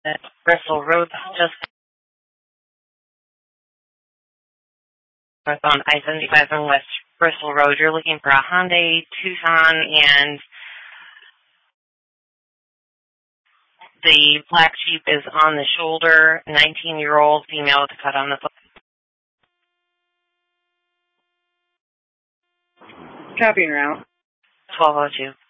Bristol Road, just north on I-75 on West Bristol Road. You're looking for a Hyundai Tucson, and the black Jeep is on the shoulder, 19-year-old female with a cut on the foot. Copy and route. 1202.